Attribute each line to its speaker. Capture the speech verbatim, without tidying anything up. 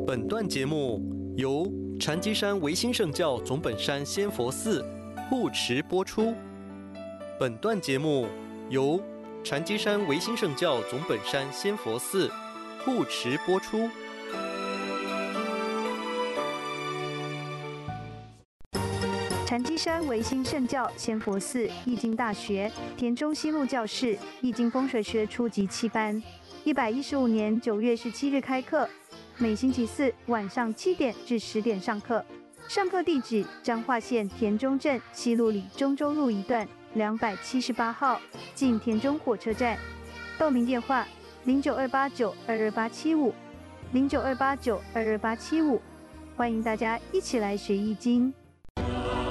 Speaker 1: 本段节目由禅机山维新圣教总本山仙佛寺护持播出。本段节目由禅机山维新圣教总本山仙佛寺护持播出。
Speaker 2: 禅机山维新圣教仙佛寺易经大学田中西路教室易经风水学初级七班，一百一十五年九月十七日开课，每星期四晚上七点至十点上课。上课地址：彰化县田中镇西路里中州路一段两百七十八号，近田中火车站。报名电话：零九二八九二二八七五，零九二八九二二八七五。欢迎大家一起来学易经。